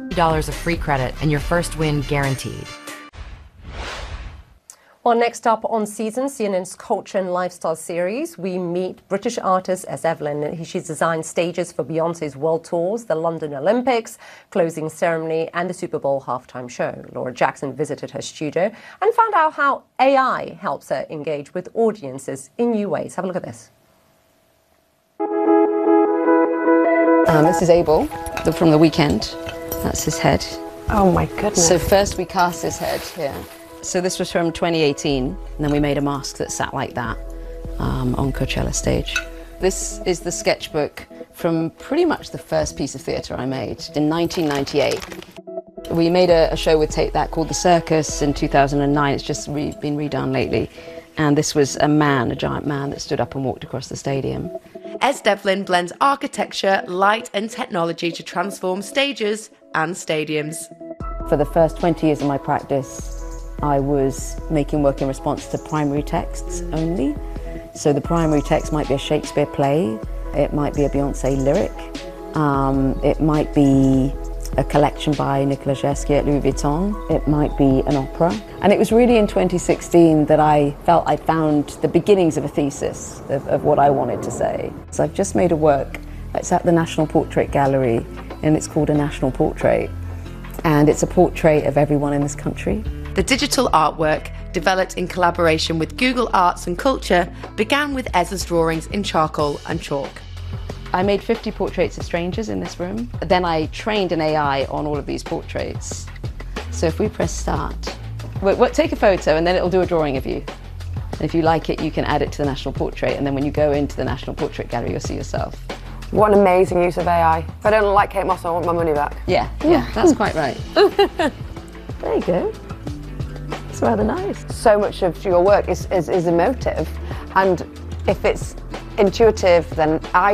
$50 of free credit and your first win guaranteed. Well, next up on Season, CNN's Culture and Lifestyle series, we meet British artist S. Evelyn. She's designed stages for Beyoncé's world tours, the London Olympics, closing ceremony, and the Super Bowl halftime show. Laura Jackson visited her studio and found out how AI helps her engage with audiences in new ways. Have a look at this. This is Abel from The Weeknd. That's his head. Oh my goodness. So first we cast his head here. So this was from 2018, and then we made a mask that sat like that on Coachella stage. This is the sketchbook from pretty much the first piece of theatre I made in 1998. We made a show with Take That called The Circus in 2009. It's just been redone lately. And this was a giant man that stood up and walked across the stadium. S. Devlin blends architecture, light and technology to transform stages and stadiums. For the first 20 years of my practice, I was making work in response to primary texts only. So the primary text might be a Shakespeare play, it might be a Beyoncé lyric, it might be a collection by Nicolas Jesky at Louis Vuitton, it might be an opera. And it was really in 2016 that I felt I found the beginnings of a thesis of what I wanted to say. So I've just made a work, it's at the National Portrait Gallery, and it's called A National Portrait. And it's a portrait of everyone in this country. The digital artwork, developed in collaboration with Google Arts and Culture, began with Ez's drawings in charcoal and chalk. I made 50 portraits of strangers in this room. Then I trained an AI on all of these portraits. So if we press start, take a photo and then it'll do a drawing of you. And if you like it, you can add it to the National Portrait, and then when you go into the National Portrait Gallery, you'll see yourself. What an amazing use of AI. If I don't like Kate Moss, I want my money back. Yeah, that's quite right. There you go. It's rather nice. So much of your work is emotive, and if it's intuitive, then I